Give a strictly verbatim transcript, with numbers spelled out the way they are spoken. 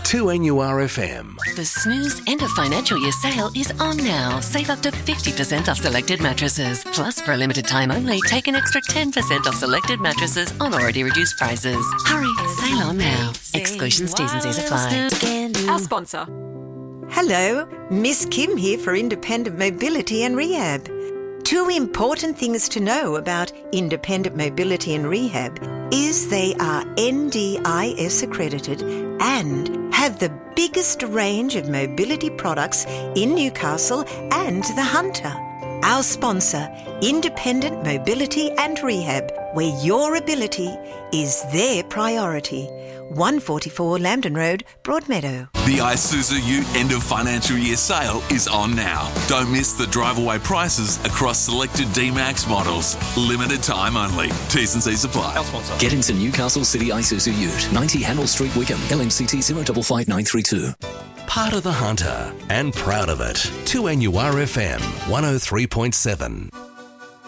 two N U R F M. The Snooze End of Financial Year sale is on now. Save up to fifty percent off selected mattresses. Plus, for a limited time only, take an extra ten percent off selected mattresses on already reduced prices. Hurry, sale on now. Exclusions, T's and C's apply. Our sponsor. Hello, Miss Kim here for Independent Mobility and Rehab. Two important things to know about Independent Mobility and Rehab is they are N D I S accredited and have the biggest range of mobility products in Newcastle and the Hunter. Our sponsor, Independent Mobility and Rehab, where your ability is their priority. one forty-four Lambton Road, Broadmeadow. The Isuzu Ute End of Financial Year sale is on now. Don't miss the drive-away prices across selected D-Max models. Limited time only. T's and C's apply. Get into Newcastle City Isuzu Ute, ninety Hannell Street, Wickham, L M C T zero five five nine three two. Part of the Hunter and proud of it. two N U R F M one oh three point seven.